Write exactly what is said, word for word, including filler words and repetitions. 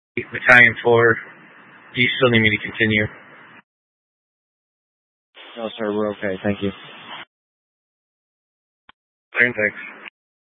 Battalion four. Do you still need me to continue? No, sir, we're okay. Thank you. Thanks.